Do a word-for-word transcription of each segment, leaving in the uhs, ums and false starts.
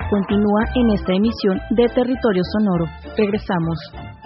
continúa en esta emisión de Territorio Sonoro. Regresamos.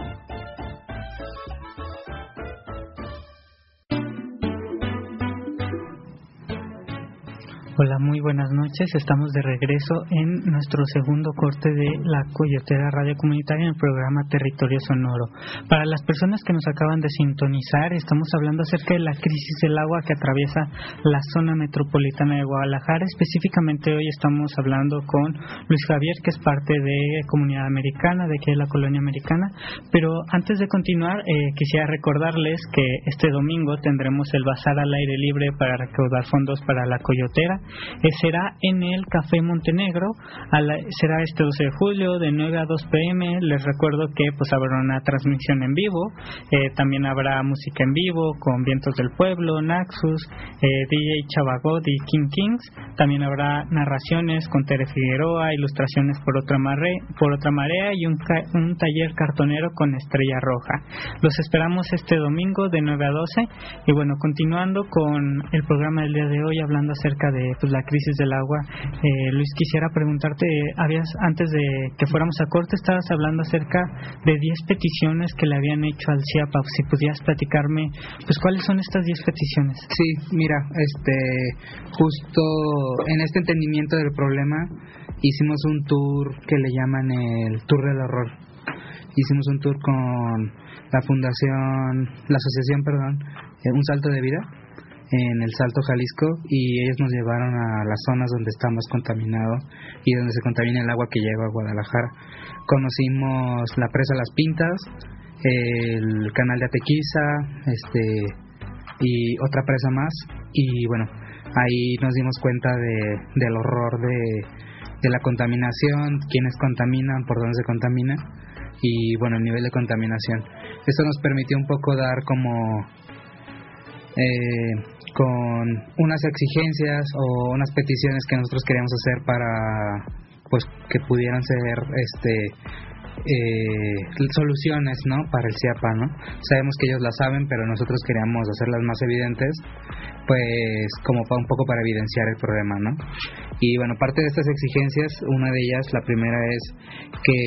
Hola, muy buenas noches. Estamos de regreso en nuestro segundo corte de La Coyotera Radio Comunitaria en el programa Territorio Sonoro. Para las personas que nos acaban de sintonizar, estamos hablando acerca de la crisis del agua que atraviesa la zona metropolitana de Guadalajara. Específicamente hoy estamos hablando con Luis Javier, que es parte de Comunidad Americana, de aquí de la Colonia Americana. Pero antes de continuar, eh, quisiera recordarles que este domingo tendremos el bazar al aire libre para recaudar fondos para La Coyotera. Eh, será en el Café Montenegro, a la, será este doce de julio de nueve a dos pm. Les recuerdo que pues habrá una transmisión en vivo, eh, también habrá música en vivo con Vientos del Pueblo, Naxus, eh, D J Chavagod y King Kings. También habrá narraciones con Tere Figueroa, ilustraciones por otra, mare, por otra marea y un, ca, un taller cartonero con Estrella Roja. Los esperamos este domingo de nueve a doce. Y bueno, continuando con el programa del día de hoy, hablando acerca de pues la crisis del agua, eh, Luis, quisiera preguntarte, habías antes de que fuéramos a corte estabas hablando acerca de diez peticiones que le habían hecho al CIAPA. Si pudieras platicarme, pues cuáles son estas diez peticiones. Sí, mira, este, justo en este entendimiento del problema hicimos un tour que le llaman el Tour del Horror. Hicimos un tour con la fundación, la asociación, perdón, eh, Un Salto de Vida, en el Salto, Jalisco, y ellos nos llevaron a las zonas donde está más contaminado y donde se contamina el agua que llega a Guadalajara. Conocimos la presa Las Pintas, el canal de Atequiza, este y otra presa más, y bueno, ahí nos dimos cuenta de, del horror de, de la contaminación, quiénes contaminan, por dónde se contamina, y bueno, el nivel de contaminación. Esto nos permitió un poco dar como eh, con unas exigencias o unas peticiones que nosotros queríamos hacer para pues que pudieran ser este eh, soluciones, ¿no?, para el CIAPA, ¿no? Sabemos que ellos la saben, pero nosotros queríamos hacerlas más evidentes, pues como para un poco para evidenciar el problema, ¿no? Y bueno, parte de estas exigencias, una de ellas, la primera es que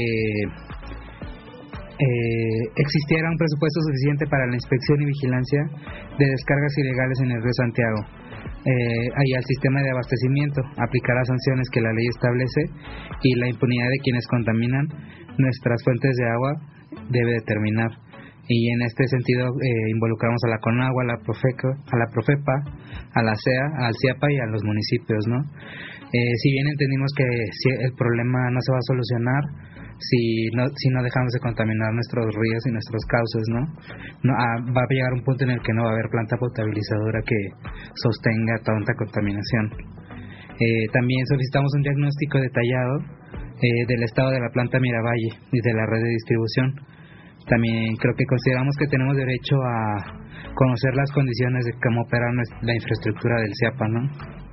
Eh, existiera un presupuesto suficiente para la inspección y vigilancia de descargas ilegales en el río Santiago, eh, y al sistema de abastecimiento, aplicará sanciones que la ley establece, y la impunidad de quienes contaminan nuestras fuentes de agua debe de terminar. Y en este sentido eh, involucramos a la CONAGUA, a la Profeco, a la Profepa, a la C E A, al CIAPA y a los municipios, ¿no? Eh, si bien entendimos que si el problema no se va a solucionar si no si no dejamos de contaminar nuestros ríos y nuestros cauces, ¿no? no ah, va a llegar un punto en el que no va a haber planta potabilizadora que sostenga tanta contaminación. Eh, también solicitamos un diagnóstico detallado eh, del estado de la planta Miravalle y de la red de distribución. También creo que consideramos que tenemos derecho a conocer las condiciones de cómo opera la infraestructura del CIAPA, ¿no?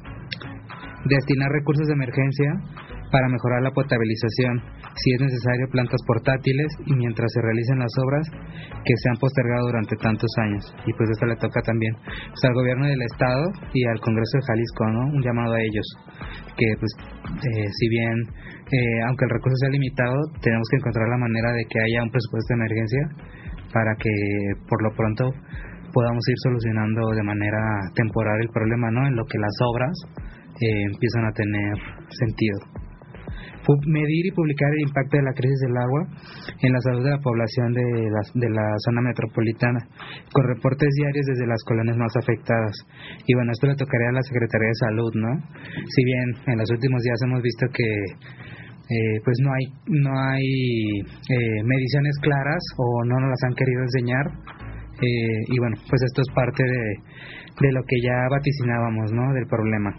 Destinar recursos de emergencia para mejorar la potabilización, si es necesario plantas portátiles, y mientras se realicen las obras que se han postergado durante tantos años. Y pues esto le toca también pues, al gobierno del estado y al Congreso de Jalisco, ¿no? Un llamado a ellos, que pues eh, si bien eh, aunque el recurso sea limitado, tenemos que encontrar la manera de que haya un presupuesto de emergencia para que por lo pronto podamos ir solucionando de manera temporal el problema, ¿no?, en lo que las obras eh, empiezan a tener sentido. Medir y publicar el impacto de la crisis del agua en la salud de la población de la, de la zona metropolitana, con reportes diarios desde las colonias más afectadas. Y bueno, esto le tocaría a la Secretaría de Salud, ¿no? Si bien en los últimos días hemos visto que eh, pues no hay no hay eh, mediciones claras o no nos las han querido enseñar, eh, y bueno, pues esto es parte de, de lo que ya vaticinábamos, ¿no?, del problema.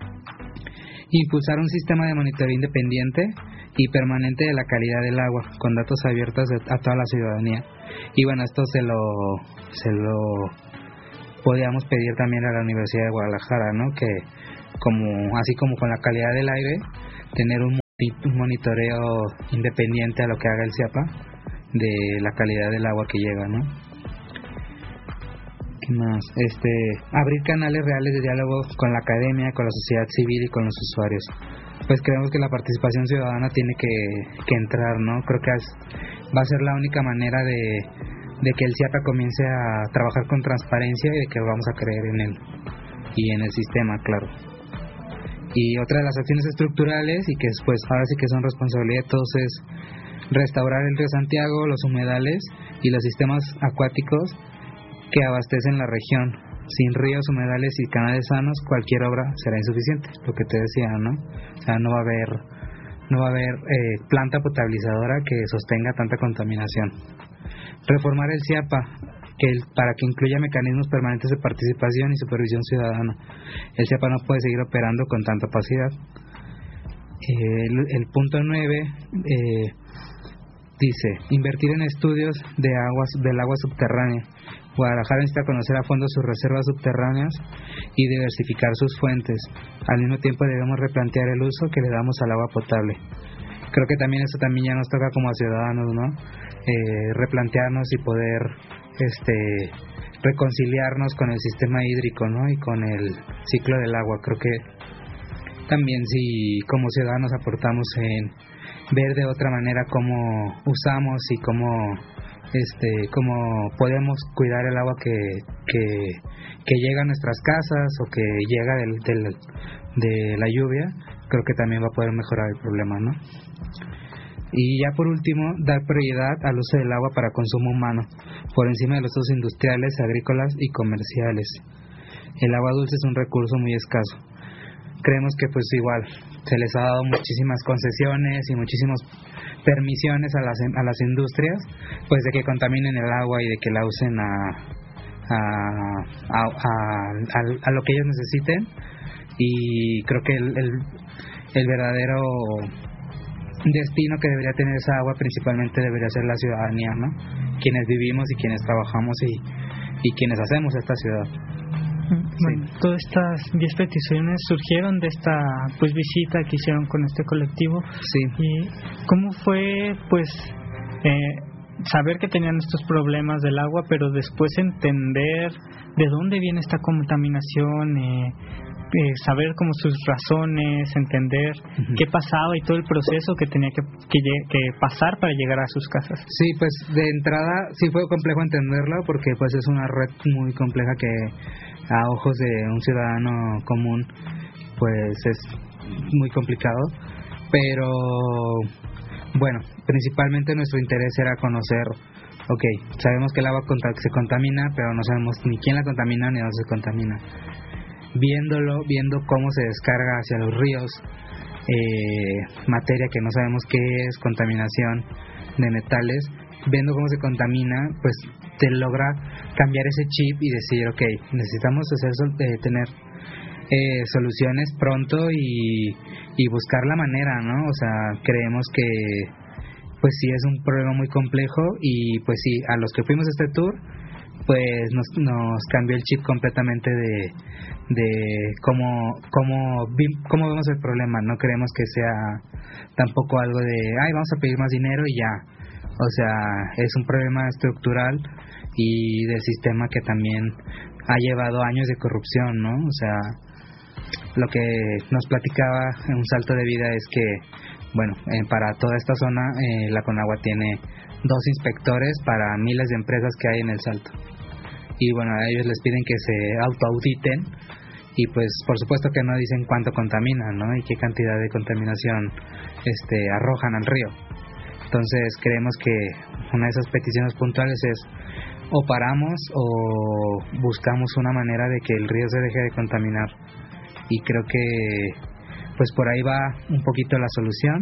Impulsar un sistema de monitoreo independiente y permanente de la calidad del agua, con datos abiertos a toda la ciudadanía. Y bueno, esto se lo se lo podíamos pedir también a la Universidad de Guadalajara, ¿no?, que como así como con la calidad del aire, tener un, un monitoreo independiente a lo que haga el CIAPA de la calidad del agua que llega, ¿no? Más, este, abrir canales reales de diálogo con la academia, con la sociedad civil y con los usuarios. pues creemos que la participación ciudadana tiene que, que entrar, ¿no? Creo que es, va a ser la única manera de, de que el CIAPA comience a trabajar con transparencia y de que vamos a creer en él y en el sistema, claro. Y otra de las acciones estructurales, y que pues ahora sí que son responsabilidad de todos, es restaurar el río Santiago, los humedales y los sistemas acuáticos que abastecen la región. Sin ríos, humedales y canales sanos, cualquier obra será insuficiente, lo que te decía, ¿no? O sea, no va a haber, no va a haber eh, planta potabilizadora que sostenga tanta contaminación. Reformar el CIAPA, que el, para que incluya mecanismos permanentes de participación y supervisión ciudadana. El CIAPA no puede seguir operando con tanta opacidad. Eh, el, el punto nueve eh, dice, invertir en estudios de aguas, del agua subterránea. Guadalajara necesita conocer a fondo sus reservas subterráneas y diversificar sus fuentes. Al mismo tiempo debemos replantear el uso que le damos al agua potable. Creo que también eso también ya nos toca como a ciudadanos, ¿no? Eh, replantearnos y poder este reconciliarnos con el sistema hídrico, ¿no? Y con el ciclo del agua. Creo que también si como ciudadanos aportamos en ver de otra manera cómo usamos y cómo este cómo podemos cuidar el agua que que, que llega a nuestras casas o que llega del, del, de la lluvia, creo que también va a poder mejorar el problema, ¿no? Y ya por último, dar prioridad al uso del agua para consumo humano, por encima de los usos industriales, agrícolas y comerciales. El agua dulce es un recurso muy escaso. Creemos que pues igual se les ha dado muchísimas concesiones y muchísimas permisiones a las a las industrias, pues de que contaminen el agua y de que la usen a a, a, a, a, a lo que ellos necesiten. Y creo que el, el, el verdadero destino que debería tener esa agua principalmente debería ser la ciudadanía, ¿no? Quienes vivimos y quienes trabajamos y, y quienes hacemos esta ciudad. Bueno, sí. Todas estas diez peticiones surgieron de esta pues visita que hicieron con este colectivo. Sí. ¿Y cómo fue pues eh, saber que tenían estos problemas del agua, pero después entender de dónde viene esta contaminación, eh, eh, saber como sus razones, entender uh-huh. qué pasaba y todo el proceso que tenía que, que, que pasar para llegar a sus casas? Sí, pues de entrada sí fue complejo entenderlo porque pues es una red muy compleja que a ojos de un ciudadano común pues es muy complicado, pero bueno, principalmente nuestro interés era conocer, ok, sabemos que el agua se contamina, pero no sabemos ni quién la contamina ni dónde se contamina. Viéndolo, viendo cómo se descarga hacia los ríos eh, materia que no sabemos qué es, contaminación de metales, viendo cómo se contamina, pues te logra cambiar ese chip y decir, ok, necesitamos hacer, eh, tener eh, soluciones pronto y, y buscar la manera, ¿no? O sea, creemos que pues sí es un problema muy complejo y pues sí, a los que fuimos a este tour pues nos, nos cambió el chip completamente de de cómo cómo cómo vemos el problema. No creemos que sea tampoco algo de ay, vamos a pedir más dinero y ya. O sea, es un problema estructural y del sistema que también ha llevado años de corrupción, ¿no? O sea, lo que nos platicaba en un salto de vida es que, bueno, eh, para toda esta zona eh, la Conagua tiene dos inspectores para miles de empresas que hay en el Salto. Y bueno, a ellos les piden que se autoauditen y pues por supuesto que no dicen cuánto contaminan, ¿no? Y qué cantidad de contaminación este arrojan al río. Entonces creemos que una de esas peticiones puntuales es o paramos o buscamos una manera de que el río se deje de contaminar. Y creo que pues por ahí va un poquito la solución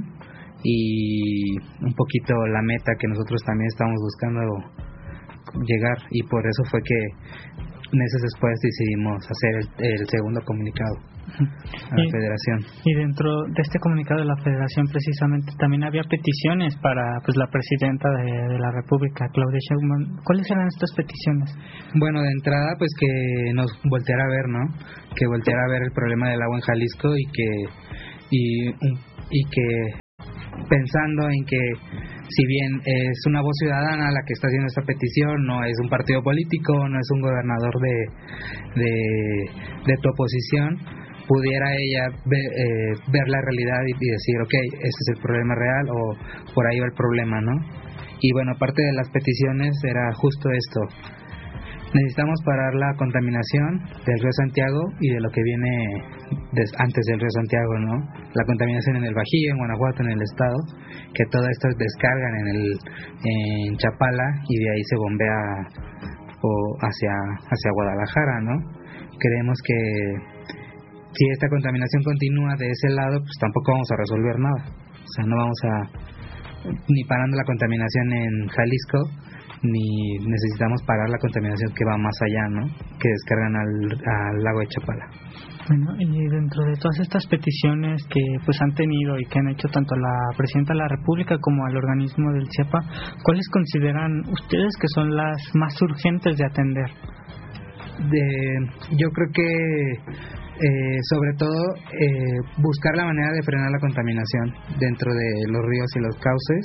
y un poquito la meta que nosotros también estamos buscando llegar, y por eso fue que meses después decidimos hacer el, el segundo comunicado a la y, Federación. Y dentro de este comunicado de la Federación precisamente también había peticiones para pues la Presidenta de, de la República, Claudia Sheinbaum. ¿Cuáles eran estas peticiones? Bueno, de entrada pues que nos volteara a ver, ¿no? Que volteara a ver el problema del agua en Jalisco y que y, y que pensando en que si bien es una voz ciudadana la que está haciendo esta petición, no es un partido político, no es un gobernador de de, de tu oposición, pudiera ella ver, eh, ver la realidad y, y decir, ok, este es el problema real o por ahí va el problema, ¿no? Y bueno, parte de las peticiones era justo esto. Necesitamos parar la contaminación del río Santiago y de lo que viene des, antes del río Santiago, ¿no? La contaminación en el Bajío, en Guanajuato, en el estado, que todo esto descargan en el en Chapala y de ahí se bombea o hacia hacia Guadalajara, ¿no? Creemos que si esta contaminación continúa de ese lado, pues tampoco vamos a resolver nada. O sea, no vamos a ni parando la contaminación en Jalisco, ni necesitamos parar la contaminación que va más allá, ¿no? Que descargan al, al lago de Chapala. Bueno, y dentro de todas estas peticiones que pues han tenido y que han hecho tanto la Presidenta de la República como al organismo del CIEPA, ¿cuáles consideran ustedes que son las más urgentes de atender? De, yo creo que Eh, sobre todo eh, buscar la manera de frenar la contaminación dentro de los ríos y los cauces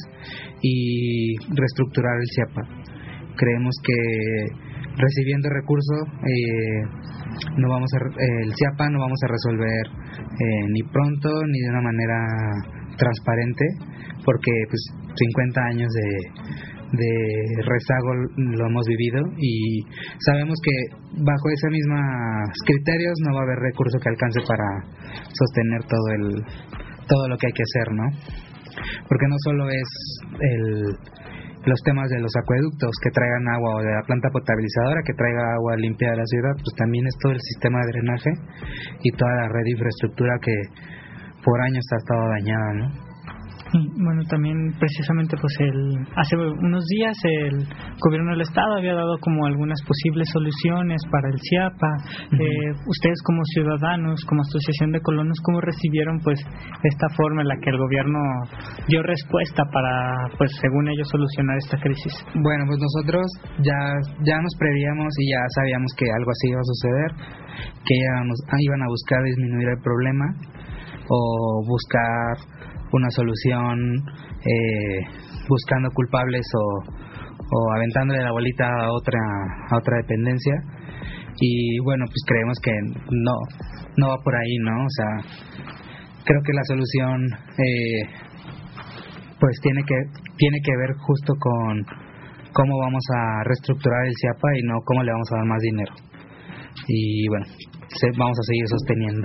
y reestructurar el CIEPA. Creemos que recibiendo recursos eh, no vamos a eh, el CIEPA no vamos a resolver eh, ni pronto ni de una manera transparente, porque pues cincuenta años de de rezago lo hemos vivido y sabemos que bajo esos mismos criterios no va a haber recurso que alcance para sostener todo el todo lo que hay que hacer, ¿no? Porque no solo es el los temas de los acueductos que traigan agua, o de la planta potabilizadora que traiga agua limpia de la ciudad, pues también es todo el sistema de drenaje y toda la red de infraestructura que por años ha estado dañada, ¿no? Bueno, también precisamente pues el hace unos días el gobierno del estado había dado como algunas posibles soluciones para el CIEPA. Uh-huh. eh, ustedes como ciudadanos, como asociación de colonos, ¿cómo recibieron pues esta forma en la que el gobierno dio respuesta para pues según ellos solucionar esta crisis? Bueno, pues nosotros ya ya nos prevíamos y ya sabíamos que algo así iba a suceder, que íbamos, iban a buscar disminuir el problema o buscar una solución eh, buscando culpables o, o aventándole la bolita a otra a otra dependencia, y bueno, pues creemos que no no va por ahí, ¿no? O sea, creo que la solución eh, pues tiene que tiene que ver justo con cómo vamos a reestructurar el CIEPA y no cómo le vamos a dar más dinero. Y bueno, se, vamos a seguir sosteniendo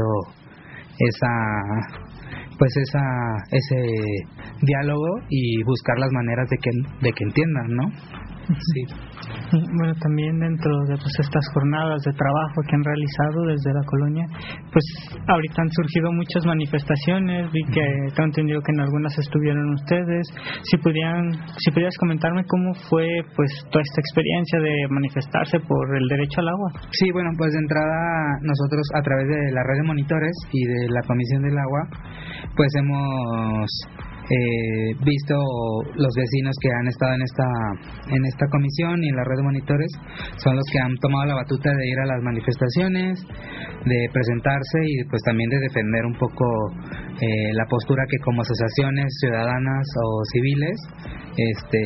esa pues esa ese diálogo y buscar las maneras de que de que entiendan, ¿no? Sí. Bueno, también dentro de pues estas jornadas de trabajo que han realizado desde la colonia, pues ahorita han surgido muchas manifestaciones, vi que tengo entendido que en algunas estuvieron ustedes. Si pudieran, si pudieras comentarme cómo fue pues toda esta experiencia de manifestarse por el derecho al agua. Sí, bueno, pues de entrada nosotros a través de la red de monitores y de la Comisión del Agua, pues hemos Eh, visto los vecinos que han estado en esta en esta comisión y en la red de monitores son los que han tomado la batuta de ir a las manifestaciones, de presentarse y pues también de defender un poco eh, la postura que como asociaciones ciudadanas o civiles este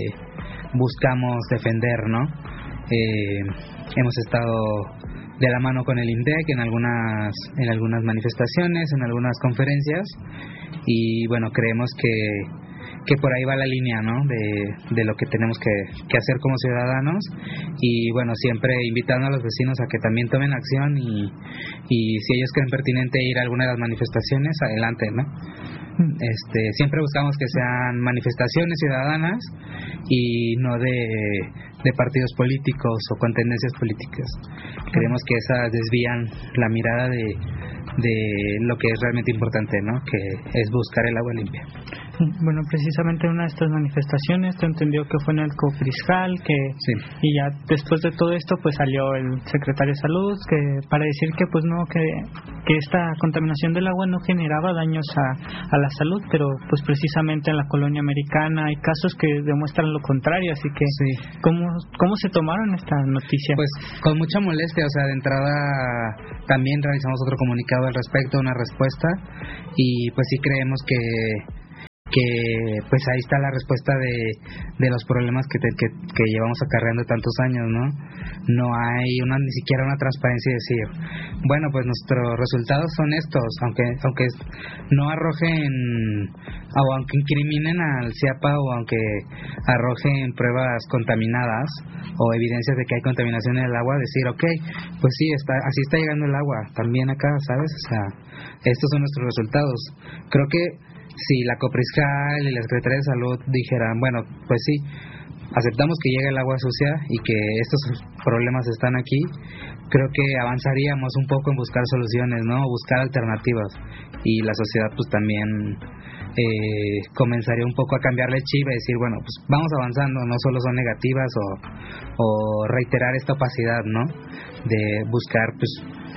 buscamos defender, ¿no? Eh, hemos estado de la mano con el INDEC en algunas en algunas manifestaciones, en algunas conferencias, y bueno, creemos que que por ahí va la línea, ¿no? De, de lo que tenemos que, que hacer como ciudadanos, y bueno, siempre invitando a los vecinos a que también tomen acción y, y si ellos creen pertinente ir a alguna de las manifestaciones, adelante, ¿no? Este, siempre buscamos que sean manifestaciones ciudadanas y no de, de partidos políticos o con tendencias políticas. Creemos que esas desvían la mirada de, de lo que es realmente importante, ¿no? Que es buscar el agua limpia. Bueno, precisamente una de estas manifestaciones, te entendió que fue en el Cofrescal, que sí. Y ya después de todo esto pues salió el secretario de Salud que para decir que pues no, que, que esta contaminación del agua no generaba daños a, a la salud, pero pues precisamente en la colonia americana hay casos que demuestran lo contrario, así que sí. ¿cómo, cómo se tomaron esta noticia? Pues con mucha molestia, o sea, de entrada también realizamos otro comunicado al respecto, una respuesta, y pues sí creemos que que pues ahí está la respuesta de, de los problemas que, te, que, que llevamos acarreando tantos años, ¿no? No hay una ni siquiera una transparencia de decir, bueno, pues nuestros resultados son estos, aunque aunque no arrojen o aunque incriminen al C I A P A o aunque arrojen pruebas contaminadas o evidencias de que hay contaminación en el agua, decir, ok, pues sí, está, así está llegando el agua, también acá, ¿sabes? O sea, estos son nuestros resultados. Creo que si la Copriscal y la Secretaría de Salud dijeran, bueno, pues sí, aceptamos que llega el agua sucia y que estos problemas están aquí, creo que avanzaríamos un poco en buscar soluciones, ¿no? Buscar alternativas, y la sociedad pues también eh, comenzaría un poco a cambiarle el chip y decir, bueno, pues vamos avanzando, no solo son negativas o, o reiterar esta opacidad, ¿no? De buscar pues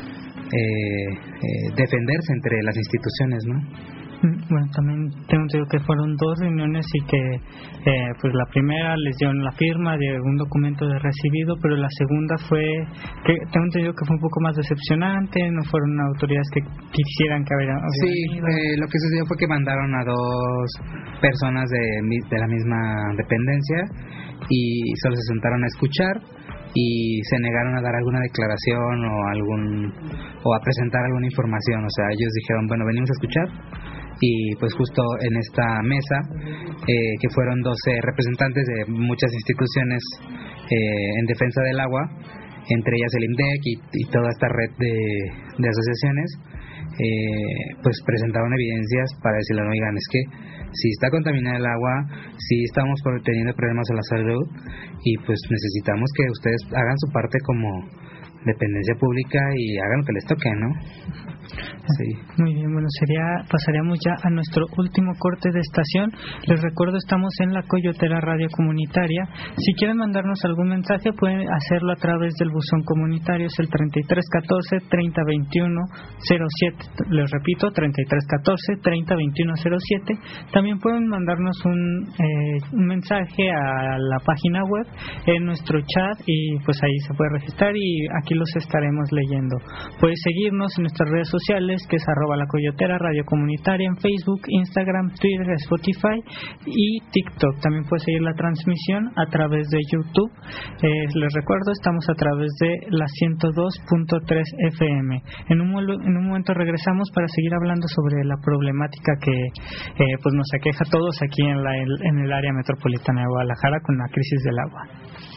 eh, eh, defenderse entre las instituciones, ¿no? Bueno, también tengo entendido que fueron dos reuniones y que eh, pues la primera les dieron la firma de un documento de recibido, pero la segunda fue, que tengo entendido que fue un poco más decepcionante, no fueron autoridades que quisieran que hubiera... Sí, eh, lo que sucedió fue que mandaron a dos personas de, de la misma dependencia y solo se sentaron a escuchar y se negaron a dar alguna declaración o algún o a presentar alguna información. O sea, ellos dijeron, bueno, venimos a escuchar, y pues justo en esta mesa eh, que fueron doce representantes de muchas instituciones eh, en defensa del agua, entre ellas el IMDEC y, y toda esta red de, de asociaciones, eh, pues presentaron evidencias para decirle, no, oigan, es que si está contaminada el agua, si estamos teniendo problemas en la salud, y pues necesitamos que ustedes hagan su parte como dependencia pública y hagan lo que les toque, ¿no? Sí. Muy bien, bueno, sería pasaríamos ya a nuestro último corte de estación. Les recuerdo, estamos en la Coyotera Radio Comunitaria. Si quieren mandarnos algún mensaje, pueden hacerlo a través del buzón comunitario, es el treinta y tres catorce treinta veintiuno cero siete. Les repito, treinta y tres catorce treinta veintiuno cero siete. También pueden mandarnos un, eh, un mensaje a la página web, en nuestro chat, y pues ahí se puede registrar y aquí los estaremos leyendo. Puedes seguirnos en nuestras redes sociales, que es arroba la Coyotera Radio Comunitaria, en Facebook, Instagram, Twitter, Spotify y TikTok. También puedes seguir la transmisión a través de YouTube. Eh, les recuerdo, estamos a través de la ciento dos punto tres F M. En un, en un momento regresamos para seguir hablando sobre la problemática que eh, pues nos aqueja a todos aquí en, la, en el área metropolitana de Guadalajara con la crisis del agua.